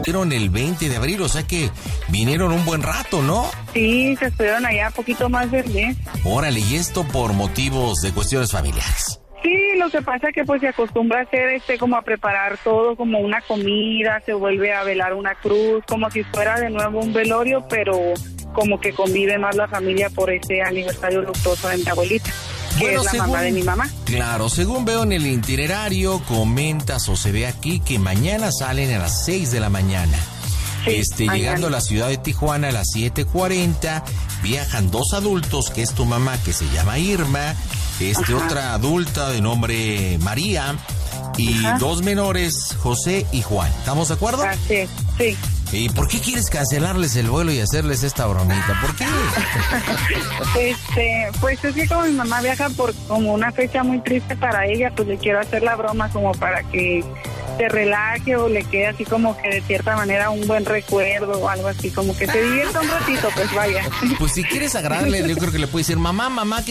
Fueron el 20 de abril, o sea que vinieron un buen rato, ¿no? Sí, se estuvieron allá poquito más del mes. Órale, y esto por motivos de cuestiones familiares. Sí, lo que pasa es que pues se acostumbra a hacer como a preparar todo como una comida, se vuelve a velar una cruz, como si fuera de nuevo un velorio, pero como que convive más la familia por ese aniversario luctuoso de mi abuelita, que es la mamá de mi mamá. Claro, según veo en el itinerario, comentas o se ve aquí que mañana salen a las 6 de la mañana. Sí, llegando a la ciudad de Tijuana a las 7:40, viajan 2 adultos, que es tu mamá, que se llama Irma, otra adulta de nombre María, y 2 menores, José y Juan. ¿Estamos de acuerdo? Así es, sí. ¿Y por qué quieres cancelarles el vuelo y hacerles esta bromita? ¿Por qué? Pues es que como mi mamá viaja por como una fecha muy triste para ella, pues le quiero hacer la broma como para que se relaje o le quede así como que de cierta manera un buen recuerdo o algo así, como que se divierta un ratito, pues vaya. Pues si quieres agradarle, yo creo que le puedes decir, mamá,